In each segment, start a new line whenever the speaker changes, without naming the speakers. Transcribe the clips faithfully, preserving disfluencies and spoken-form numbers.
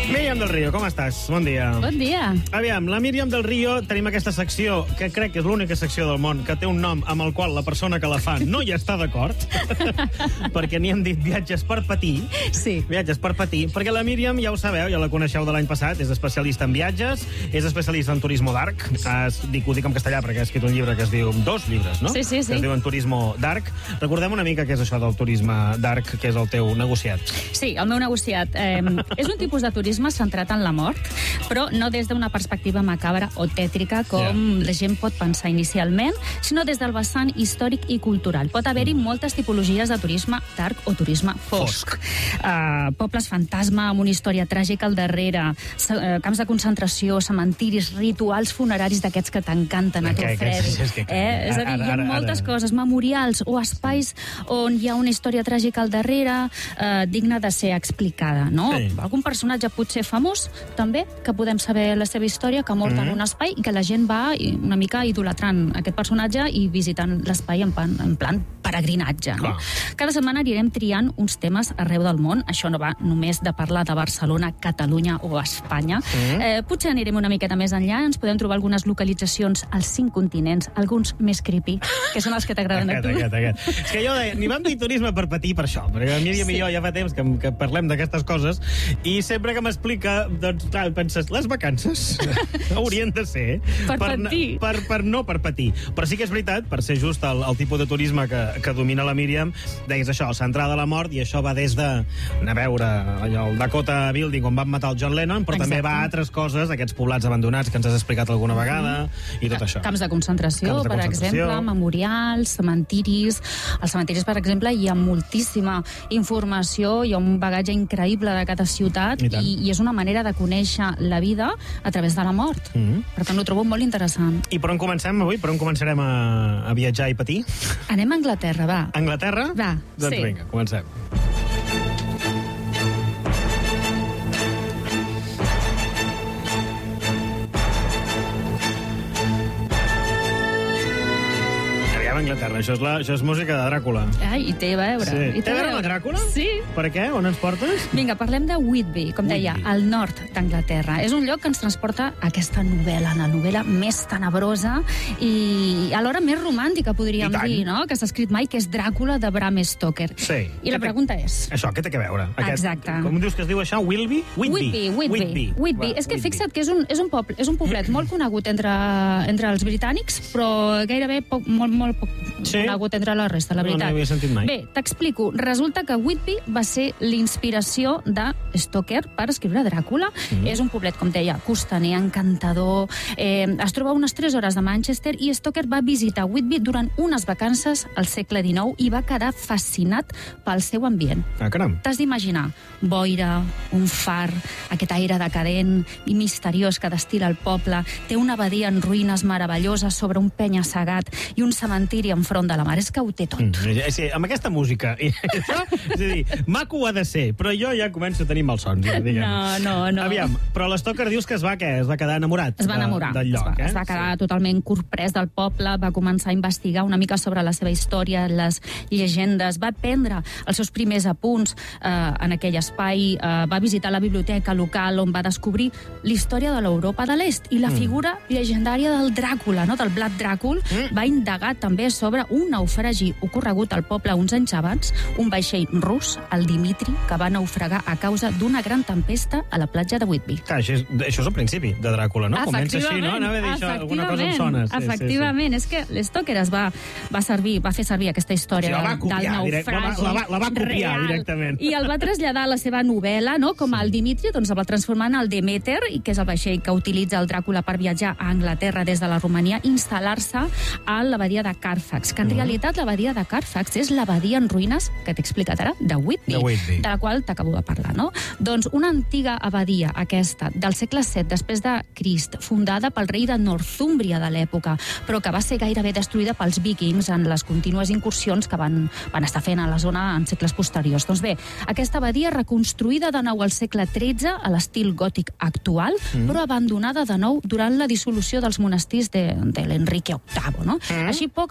Míriam del Río, com estàs? Bon dia.
Bon dia.
Aviam, la Míriam del Río tenim aquesta secció, que crec que és l'única secció del món que té un nom amb el qual la persona que la fa no hi està d'acord, perquè n'hi hem dit viatges per patir.
Sí.
Viatges per patir, perquè la Míriam, ja ho sabeu, ja la coneixeu de l'any passat, és especialista en viatges, és especialista en turismo dark, es, dic, ho dic en castellà perquè ha escrit un llibre que es diu, dos llibres, no?
Sí, sí, sí.
Que es diuen Turismo Dark. Recordem una mica què és això del turisme dark, que és el teu negociat.
Sí, el meu negociat. Eh, és un tipus de turisme centrat en la mort, però no des d'una perspectiva macabra o tètrica com yeah. la gent pot pensar inicialment, sinó des del vessant històric i cultural. Pot haver-hi moltes tipologies de turisme dark o turisme fosc. fosc. Uh, pobles fantasma amb una història tràgica al darrere, uh, camps de concentració, cementiris, rituals funeraris d'aquests que t'encanten a tu, Freddy. Eh? És a dir, hi ha moltes coses, memorials o espais on hi ha una història tràgica al darrere, uh, digna de ser explicada, no? Sí. Algun personatge potser famós, també, que podem saber la seva història, que ha mort mm. en un espai i que la gent va una mica idolatrant aquest personatge i visitant l'espai en, plan, en plan peregrinatge. No? Cada setmana anirem triant uns temes arreu del món. Això no va només de parlar de Barcelona, Catalunya o Espanya. Mm. Eh, potser anirem una miqueta més enllà. Ens podem trobar algunes localitzacions als cinc continents, alguns més creepy, que són els que t'agraden a tu.
Aquest, aquest, aquest. És que jo deia, ni vam dir turisme per patir per això, perquè Míriam sí. i jo ja fa temps que, que parlem d'aquestes coses i sempre que m'explica, doncs, clar, penses, les vacances haurien de ser
per, per patir.
Per, per, no per patir. Però sí que és veritat, per ser just el, el tipus de turisme que, que domina la Míriam, deies això, centrada a la mort, i això va des de anar a veure allò, el Dakota Building on van matar el John Lennon, però Exacte. també va a altres coses, aquests poblats abandonats que ens has explicat alguna vegada, mm-hmm. i tot això.
Camps de concentració, Camps de per concentració. exemple, memorials, cementiris. Als cementiris, per exemple, hi ha moltíssima informació, hi ha un bagatge increïble de cada ciutat, i, i, i és una manera de conèixer la vida a través de la mort. Mm-hmm. Per tant, ho trobo molt interessant.
I per on comencem avui? Per on començarem a, a viatjar i patir?
Anem a Anglaterra, va.
Anglaterra?
Va,
doncs
sí.
vinga, comencem. Anglaterra, això és, la, això és música de Dràcula.
Ai, i té a veure.
Sí.
I té
a veure amb Dràcula?
Sí.
Per què? On ens portes?
Vinga, parlem de Whitby, com Whitby. deia, al nord d'Anglaterra. És un lloc que ens transporta a aquesta novel·la, la novel·la més tenebrosa i alhora més romàntica, podríem dir, no? Que s'ha escrit mai, que és Dràcula de Bram Stoker.
Sí.
I la pregunta és...
Això, què té que veure? Aquest,
Exacte.
Com dius que es diu això? Whitby?
Whitby. Whitby. Whitby. Whitby. És que Whitby. fixa't que és un, és un poble, és un poblet molt conegut entre, entre els britànics, però gairebé poc, molt, molt poc sí. conegut entre la resta, la veritat.
No, no havia sentit mai.
Bé, t'explico. Resulta que Whitby va ser l'inspiració de Stoker per escriure Dràcula. Mm. És un poblet, com deia, costaner, encantador. Eh, es troba a unes tres hores de Manchester i Stoker va visitar Whitby durant unes vacances al segle dinou i va quedar fascinat pel seu ambient.
Ah, caram.
T'has d'imaginar boira, un far, aquest aire decadent i misteriós que destila el poble. Té una abadia en ruïnes meravelloses sobre un penya-segat i un cementiri enfront de la mar. És que ho té tot.
Mm, sí, amb aquesta música. I això, és a dir, maco ha de ser, però jo ja començo a tenir malsons. Ja,
no, no, no.
Aviam, però l'Stoker dius que es va, què? Es va quedar enamorat?
Es va enamorar.
De, del lloc,
es va,
eh?
Es va quedar sí. totalment corprès del poble, va començar a investigar una mica sobre la seva història, les llegendes, va prendre els seus primers apunts eh, en aquell espai, eh, va visitar la biblioteca local on va descobrir la història de l'Europa de l'Est i la mm. figura llegendària del Dràcula, no? del Vlad Dràcul. Mm. Va indagar també sobre un naufragi ocorregut al poble uns anys abans, un vaixell rus, el Dimitri, que va naufragar a causa d'una gran tempesta a la platja de Whitby.
Clar, això, és, això és el principi de Dràcula, no? Comença així, no? Anava a dir això, alguna cosa em sona. Sí,
efectivament, sí, sí. És que l'Stoker es va, va, servir, va fer servir aquesta història sí,
copiar,
del naufragi
direct, la, va, la, la va copiar
real,
directament.
I el va traslladar a la seva novel·la, no? Com el Dimitri, doncs el va transformar en el Demeter, i que és el vaixell que utilitza el Dràcula per viatjar a Anglaterra des de la Romania, instal·lar-se a l'abadia de Carfax, que en uh-huh. realitat l'abadia de Carfax és l'abadia en ruïnes que t'he explicat ara, de Whitby,
de, Whitby.
de la qual t'acabo de parlar, no? Doncs una antiga abadia, aquesta, del segle set després de Crist, fundada pel rei de Northúmbria de l'època, però que va ser gairebé destruïda pels vikings en les contínues incursions que van, van estar fent a la zona en segles posteriors. Doncs bé, aquesta abadia reconstruïda de nou al segle tretze a l'estil gòtic actual, mm. però abandonada de nou durant la dissolució dels monestirs de, de l'Enrique octavo, no? Mm. Així, a poc a poc, l'abadia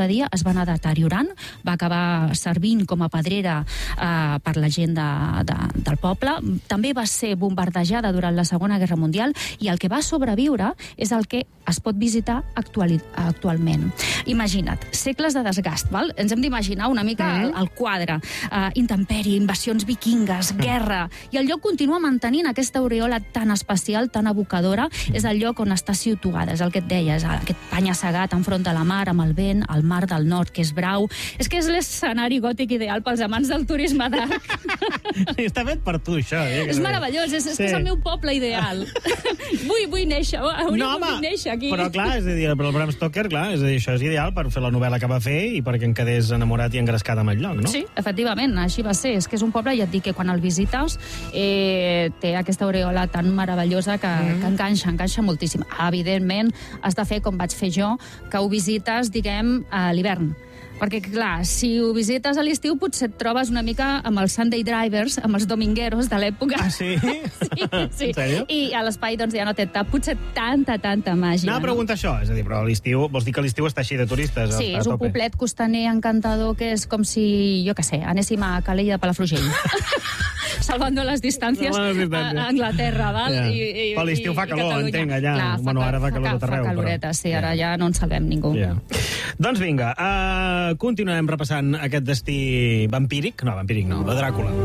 abadia es va anar deteriorant, va acabar servint com a pedrera eh, per la gent de, de, del poble. També va ser bombardejada durant la Segona Guerra Mundial i el que va sobreviure és el que es pot visitar actual, actualment. Imagina't, segles de desgast, val? Ens hem d'imaginar una mica mm. el, el quadre. Uh, intemperi, invasions vikingues, guerra... I el lloc continua mantenint aquesta aureola tan especial, tan evocadora. És el lloc on està situada, és el que et deia, és aquest penya-segat enfront de la mar, amb el vent, el mar del nord, que és brau. És que és l'escenari gòtic ideal pels amants del turisme dark.
Està fet per tu, això. Eh?
És meravellós, és, és sí. que és el meu poble ideal. vull, vull néixer, hauria no, home, vull néixer aquí.
Però clar, és a dir, per el Bram Stoker, clar, és a dir, això és ideal per fer la novel·la que va fer i perquè em quedés enamorat i engrescat amb el lloc, no?
Sí, efectivament, així va ser. És que és un poble, ja et dic, que quan el visites eh, té aquesta aureola tan meravellosa que, mm. que enganxa, enganxa moltíssim. Evidentment, has de fer com vaig fer jo, que ho visites, diguem, a l'hivern. Perquè, clar, si ho visites a l'estiu potser et trobes una mica amb els Sunday Drivers, amb els domingueros de l'època.
Ah, sí?
sí, sí.
En sèrio?
I a l'espai doncs ja no té potser tanta, tanta màgia.
Anava a preguntar això, és a dir, però a l'estiu, vols dir que l'estiu està així de turistes?
Sí, és un poblet costaner encantador que és com si, jo què sé, anéssim a Calella de Palafrugell. Salvando les distàncies a, a Anglaterra, val?
Yeah.
I, i,
però l'estiu fa calor, entenc, allà.
Clar,
bueno,
fa,
ara fa calor tot arreu.
Fa caloreta,
però...
sí, ara yeah. ja no en salvem ningú.
Yeah. Doncs vinga, uh, continuem repassant aquest destí vampíric, no, vampíric no, de Dràcula.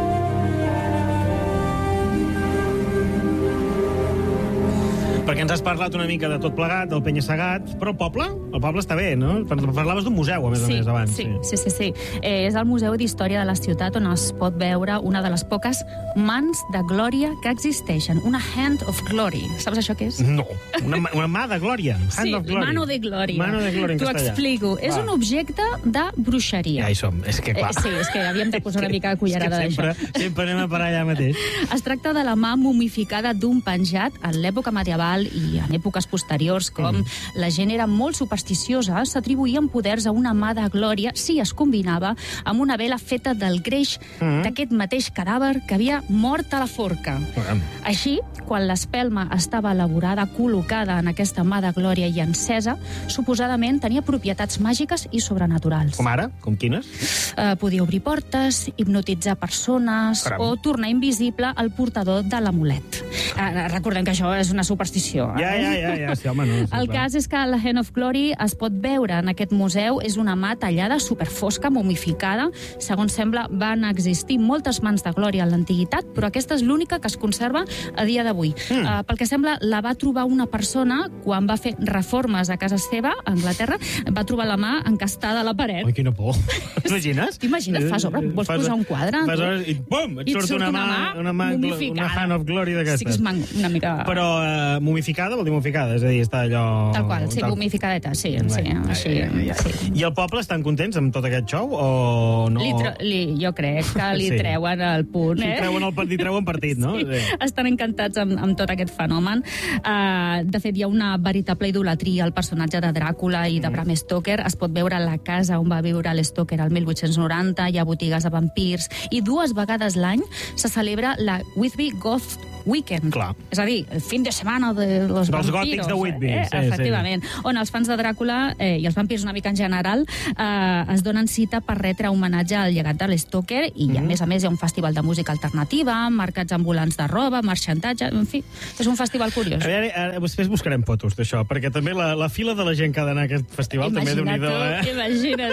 Perquè ens has parlat una mica de tot plegat, del penya-segat, però el poble? El poble està bé, no? Parlaves d'un museu, a més
sí,
a més, abans.
Sí, sí, sí. sí. Eh, és el Museu d'Història de la Ciutat on es pot veure una de les poques mans de glòria que existeixen. Una hand of glory. Saps això què és?
No, una, una mà de glòria. Hand
sí,
of glory.
mano de glòria.
Mano de glòria en
T'ho
castellà.
explico. Va. És un objecte de bruixeria.
Ja hi som, és que clar.
Eh, sí, és que havíem de posar una mica de cullerada d'això.
Sempre, sempre anem a parar allà mateix.
Es tracta de la mà momificada d'un penjat en l'època medieval i en èpoques posteriors, com mm. la gent era molt supersticiosa, s'atribuïen poders a una mà de glòria si es combinava amb una vela feta del greix mm. d'aquest mateix cadàver que havia mort a la forca. Mm. Així, quan l'espelma estava elaborada, col·locada en aquesta mà de glòria i encesa, suposadament tenia propietats màgiques i sobrenaturals.
Com ara? Com quines?
Uh, podia obrir portes, hipnotitzar persones Caram. o tornar invisible el portador de l'amulet. Uh, recordem que això és una superstició. Eh?
Ja, ja, ja, ja, sí, home, no. Sí,
el cas és que la Hand of Glory es pot veure en aquest museu. És una mà tallada, superfosca, momificada. Segons sembla, van existir moltes mans de glòria en l'antiguitat, però aquesta és l'única que es conserva a dia d'avui. Mm. Uh, pel que sembla, la va trobar una persona quan va fer reformes a casa seva, a Anglaterra, va trobar la mà encastada a la paret.
Ai, quina por. T'imagines?
T'imagines? Fas obra, vols fas, posar un quadre?
Fas obra i pum, et, et surt, surt una, una mà, una mà
momificada.
Una Hand of Glory d'aquestes.
Sí que és una mica...
Però uh, momificada vol dir momificada, és a dir, està allò...
Tal qual, sí, tal... momificadeta, sí, sí, així, ja, ja, ja. sí.
I el poble estan contents amb tot aquest show o no?
Li tro... li, jo crec que li sí. treuen el punt, eh?
Li treuen, el, li treuen partit, no?
Sí. Sí. Estan encantats amb, amb tot aquest fenomen. Uh, de fet, hi ha una veritable idolatria al personatge de Dràcula i de mm. Bram Stoker. Es pot veure a la casa on va viure l'Stoker el mil vuit-cents noranta, hi ha botigues de vampirs, i dues vegades l'any se celebra la Whitby Goth Weekend.
Clar.
És a dir, el fin de setmana de los
dels
vampiros.
gòtics de Whitby.
Eh?
Sí,
efectivament. Sí. On els fans de Dràcula eh, i els vampirs una mica en general eh, es donen cita per retre homenatge al llegat de l'Stoker i, mm. a més a més, hi ha un festival de música alternativa, mercats ambulants de roba, marxantatge, en fi, és un festival curiós.
A veure, a, després buscarem fotos d'això, perquè també la, la fila de la gent que ha d'anar a aquest festival
imagina
també déu-n'hi-do, eh?
Imagina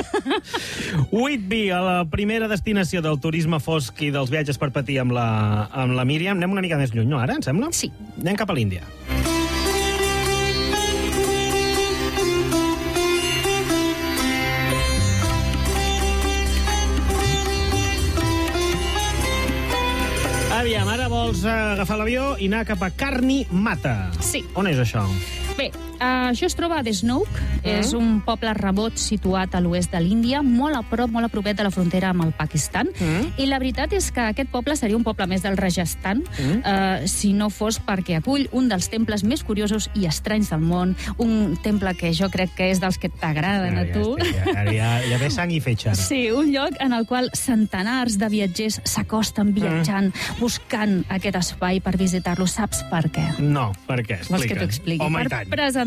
tu.
Whitby, a la primera destinació del turisme fosc i dels viatges per patir amb la, amb la Míriam. Anem una mica més lluny, no, ara, em sembla?
Sí.
Anem cap a l'Índia. Aviam, ara vols agafar l'avió i anar cap a Karni Mata.
Sí.
On és això?
Bé, uh, això es troba a Desnoke, uh -huh. és un poble remot situat a l'oest de l'Índia, molt a prop, molt a propet de la frontera amb el Pakistan, uh -huh. i la veritat és que aquest poble seria un poble més del Rajasthan, uh -huh. uh, si no fos perquè acull un dels temples més curiosos i estranys del món, un temple que jo crec que és dels que t'agraden a tu.
Ja, ja, ja, ja ve sang i fetge.
Sí, un lloc en el qual centenars de viatgers s'acosten viatjant, uh -huh. buscant aquest espai per visitar-lo. Saps per què?
No, per què? Explica.
Vols que t'ho expliqui?
Home,
per presentar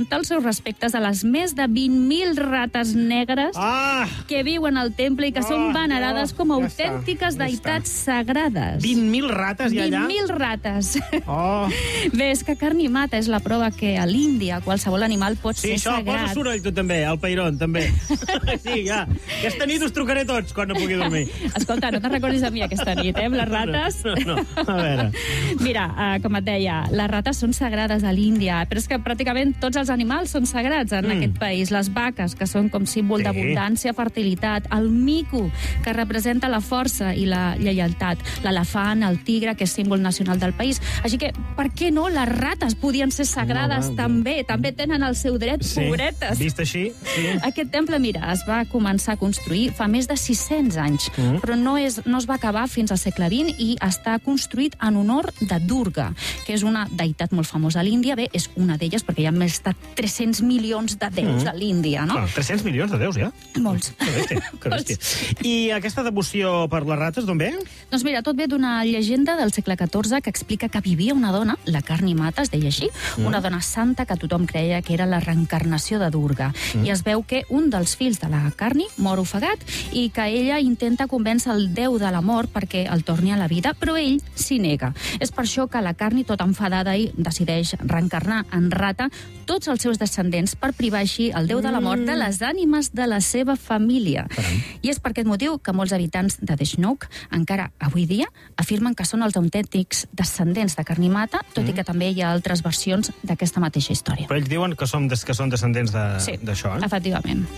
presentar els seus respectes a les més de vint mil rates negres
Ah!
que viuen al temple i que
Oh,
són venerades
oh,
com a
ja
autèntiques
està, ja
deïtats sagrades.
vint mil rates hi ha allà?
vint mil rates.
Oh!
Bé, és que carn i mata és la prova que a l'Índia qualsevol animal pot
Sí,
ser
això, posa
sagrat.
soroll tu també, al Peirón, també. Sí, ja. Aquesta nit us trucaré tots quan no pugui dormir.
Escolta, no te'n recordis de mi aquesta nit, eh, amb les rates?
No, no, a veure.
Mira, uh, com et deia, les rates són sagrades a l'Índia, però és que pràcticament tots els animals són sagrats en
Mm.
aquest país. Les vaques, que són com símbol
Sí.
d'abundància, fertilitat, el mico, que representa la força i la lleialtat, l'elefant, el tigre, que és símbol nacional del país. Així que, per què no? Les rates podien ser sagrades
No, va,
també, també tenen el seu dret,
Sí,
pobretes.
vist així, sí.
Aquest temple, mira, es va començar a construir fa més de sis-cents anys,
Mm.
però no, és, no es va acabar fins al segle vint i està construït en honor de Durga, que és una deïtat molt famosa a l'Índia. Bé, és una d'elles perquè hi ha més de tres-cents milions de déus
Mm.
a l'Índia, no?
Clar, tres-cents milions de déus, ja?
Molts.
Que bèstia, que bèstia. I aquesta devoció per les rates, d'on ve?
Doncs mira, tot ve d'una llegenda del segle catorze que explica que vivia una dona, la Carnimata, es deia així,
Mm.
una dona santa que tothom creia que era la reencarnació de Durga.
Mm.
I es veu que un dels fills de la Carni mor ofegat i que ella intenta convèncer el déu de la mort perquè el torni a la vida, però ell s'hi nega. És per això que la Carni, tot enfadada, i decideix reencarnar en rata tots els seus descendents per privar així el déu de la mort de les ànimes de la seva família.
Caram.
I és per aquest motiu que molts habitants de Deshnoke encara avui dia afirmen que són els autèntics descendents de Carnimata, tot i que també hi ha altres versions d'aquesta mateixa història.
Però ells diuen que, som des, que són descendents d'això, de,
Sí,
eh?
efectivament.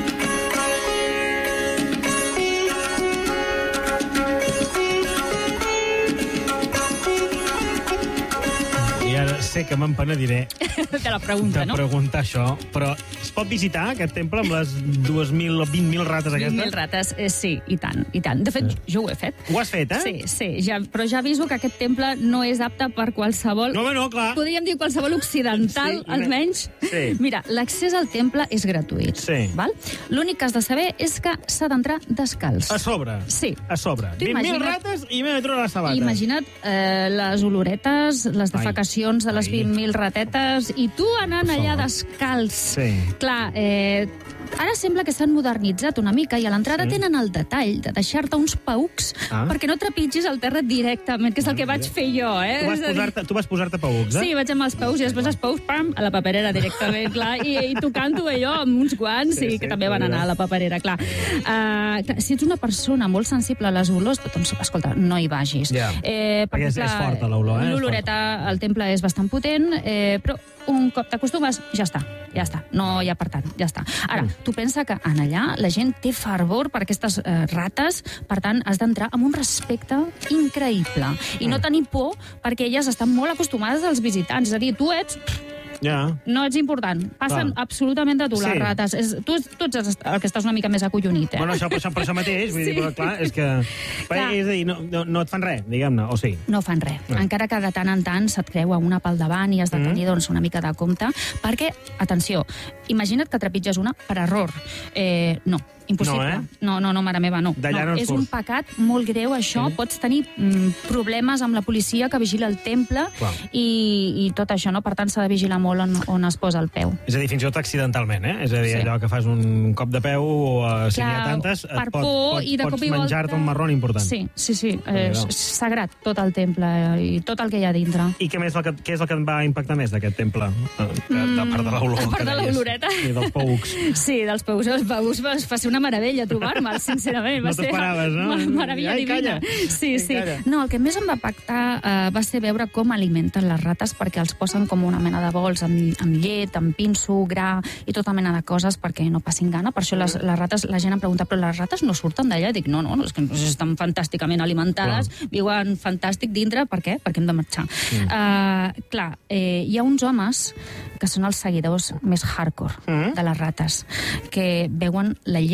I ara sé que me'n penediré
Te la pregunta,
de
no?
preguntar això, però es pot visitar aquest temple amb les dues mil o vint mil rates
vint mil
aquestes?
rates, eh, sí, i tant, i tant. De fet, jo ho he fet.
Ho has fet, eh?
Sí, sí, ja, però ja aviso que aquest temple no és apte per qualsevol...
No, home, no, clar.
Podríem dir qualsevol occidental,
Sí,
almenys.
sí.
Mira, l'accés al temple és gratuït.
Sí.
Val? L'únic que has de saber és que s'ha d'entrar descalç.
A sobre.
Sí.
A sobre.
Tu
vint mil
imagina't-
rates i m'he de treure la sabata.
Imagina't eh, les oloretes, les
Ai.
defecacions de les
Ai.
vint mil ratetes i tu anant
Per
allà
favor.
descalç.
Sí.
Clar, eh, ara sembla que s'han modernitzat una mica i a l'entrada
Sí.
tenen el detall de deixar-te uns paucs
Ah.
perquè no trepitgis el terra directament, que és el que vaig fer jo, eh?
Tu vas
És a dir-
posar-te tu vas posar-te paucs, eh?
Sí, vaig amb els peus i després els peus, pam, a la paperera directament, clar, i, i tocant-ho allò amb uns guants
Sí,
i
sí,
que també van
mira.
anar a la paperera, clar. Uh, clar. Si ets una persona molt sensible a les olors, doncs, escolta, no hi vagis.
Ja.
Eh,
Perquè és- és forta l'olor, eh? És
L'oloreta al temple és bastant potent, eh, però un cop t'acostumes, ja està, ja està, no hi ha per tant, ja està. Ara, tu pensa que en allà la gent té fervor per aquestes eh, rates, per tant, has d'entrar amb un respecte increïble i no tenir por perquè elles estan molt acostumades als visitants, és a dir, tu ets...
Ja.
No ets important. Passen
Clar.
absolutament de tu, les
Sí.
rates. És, tu, tu ets el que estàs una mica més acollonit, eh?
Bueno, això, per, això, per això mateix, vull
Sí.
dir, però clar, és que...
Clar.
És a dir, no, no, no et fan res, diguem-ne, o sí?
No fan res.
No.
Encara que de tant en tant se't creua una pel davant i has de tenir doncs, una mica de compte, perquè, atenció, imagina't que trepitges una per error. Eh, no, impossible.
No, eh?
No, no, no, mare meva, no.
D'allà no
no
en
és
surts.
un pecat molt greu, això.
Sí.
Pots tenir mm, problemes amb la policia que vigila el temple
Clar.
i, i tot això, no? Per tant, s'ha de vigilar molt on, on es posa el peu.
És a dir, fins i tot accidentalment, eh? És a dir,
Sí.
allò que fas un cop de peu o uh, si n'hi ha
Clar,
tantes,
per
et pot,
por
pots,
i de
pots
cop i volta...
menjar-te un marrón important.
Sí, sí, sí. Eh,
Déu-n'hi-do.
és sagrat, tot el temple eh, i tot el que hi ha dintre.
I què, més el que, què és el que et va impactar més d'aquest temple? Eh, Que, a part de l'olor.
a part
que
de
deies.
l'oloreta.
I dels poucs.
Sí, dels peus. Els peus va, va ser una meravella trobar-me'ls, sincerament.
No
Va ser
t'esperaves, no?
Una meravella
Ai,
divina.
calla.
Sí,
Ai,
sí.
calla.
No, el que més em va impactar eh, va ser veure com alimenten les rates, perquè els posen com una mena de bols amb, amb llet, amb pinso, gra i tota mena de coses perquè no passin gana. Per això les, les rates, la gent em pregunta, però les rates no surten d'allà? Dic, no, no, no, és que estan fantàsticament alimentades, viuen fantàstic dintre, per què? Perquè hem de marxar. Mm. Uh, clar, eh, hi ha uns homes que són els seguidors més hardcore
Mm.
de les rates, que veuen la llet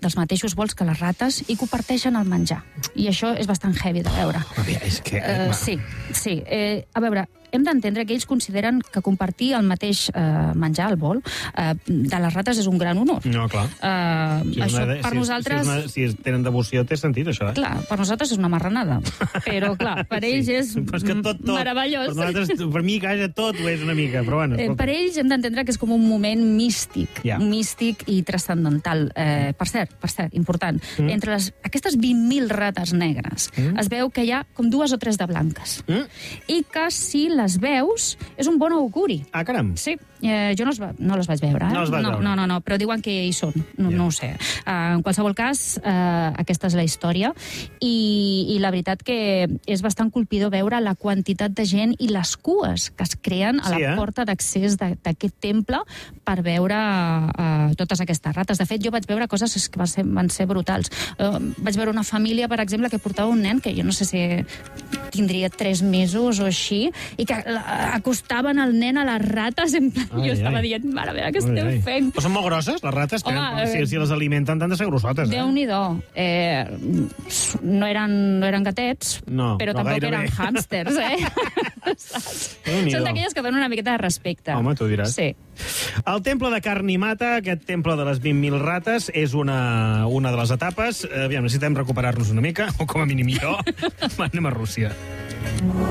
dels mateixos vols que les rates i comparteixen el menjar. I això és bastant heavy de veure.
És que...
Uh, sí, sí. Eh, a veure, hem d'entendre que ells consideren que compartir el mateix eh, menjar, el bol, eh, de les rates és un gran honor.
No, clar.
Eh,
si
això
una,
per
si,
nosaltres...
Si, una, si tenen devoció, té sentit, això, eh?
Clar, per nosaltres és una marranada. Però, clar, per ells
sí.
és
però és que tot, tot,
meravellós.
Per, nosaltres, per mi, casa, tot ho és una mica, però bueno...
Eh, per ells hem d'entendre que és com un moment místic,
yeah.
místic i transcendental. Eh, per cert, per cert, important, mm. entre les, aquestes vint mil rates negres mm. es veu que hi ha com dues o tres de blanques. Mm. I que si les veus és un bon auguri.
Ah, caram.
Sí, eh, jo no, es va, no les vaig veure. Eh?
No les vas
no,
veure.
no, no, no, però diuen que hi són. No,
yeah.
no ho sé. Uh, en qualsevol cas, uh, aquesta és la història i, i la veritat que és bastant colpidor veure la quantitat de gent i les cues que es creen a
sí,
la
eh?
porta d'accés d'aquest temple per veure uh, totes aquestes rates. De fet, jo vaig veure coses que van ser, van ser brutals. Uh, vaig veure una família, per exemple, que portava un nen que jo no sé si tindria tres mesos o així, i que acostaven el nen a les rates, en plan, ai, jo estava ai. dient, mare meva, què esteu ai, fent?
Però són molt grosses, les rates?
Home,
Tenen, si, si les alimenten, han de ser grossotes, eh?
Déu-n'hi-do. Eh, no, eren, no eren gatets,
no,
però
no
tampoc eren
bé.
hàmsters, eh? Són d'aquelles que donen una miqueta de respecte.
Home, tu diràs.
Sí.
El temple de Carnimata, aquest temple de les vint mil rates, és una, una de les etapes. Aviam, necessitem recuperar-nos una mica, o com a mínim jo. Anem a Rússia.